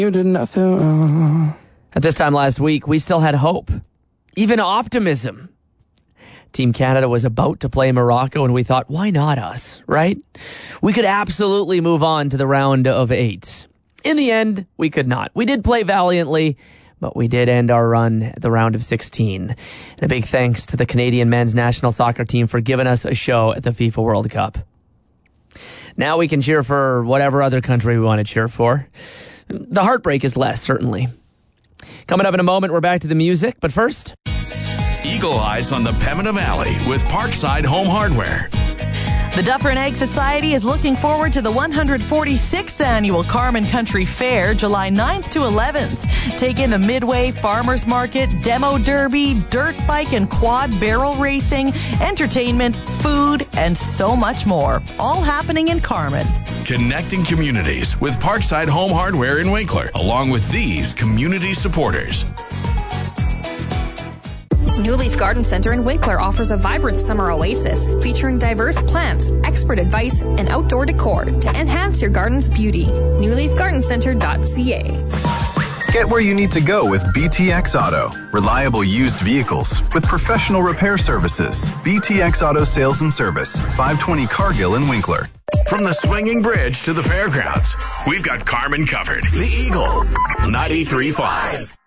You did nothing wrong. At this time last week, we still had hope, even optimism. Team Canada was about to play Morocco, and we thought, why not us, right? We could absolutely move on to the round of 8. In the end, we could not. We did play valiantly, but we did end our run at the round of 16. And a big thanks to the Canadian men's national soccer team for giving us a show at the FIFA World Cup. Now we can cheer for whatever other country we want to cheer for. The heartbreak is less, certainly. Coming up in a moment, we're back to the music, but first... Eagle Eyes on the Pembina Valley with Parkside Home Hardware. The Dufferin Egg Society is looking forward to the 146th annual Carman Country Fair, July 9th to 11th. Take in the Midway Farmers Market, Demo Derby, dirt bike and quad barrel racing, entertainment, food, and so much more. All happening in Carman. Connecting communities with Parkside Home Hardware in Winkler, along with these community supporters. New Leaf Garden Center in Winkler offers a vibrant summer oasis featuring diverse plants, expert advice, and outdoor decor to enhance your garden's beauty. newleafgardencentre.ca. Get where you need to go with BTX Auto. Reliable used vehicles with professional repair services. BTX Auto Sales and Service, 520 Cargill in Winkler. From the swinging bridge to the fairgrounds, we've got Carman covered. The Eagle, 93.5.